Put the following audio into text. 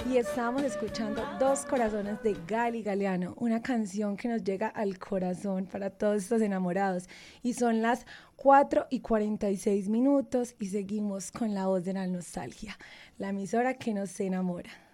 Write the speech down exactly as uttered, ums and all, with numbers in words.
Y estábamos escuchando Dos Corazones de Gali Galeano, una canción que nos llega al corazón para todos estos enamorados. Y son las cuatro y cuarenta y seis minutos y seguimos con la voz de la nostalgia, la emisora que nos enamora.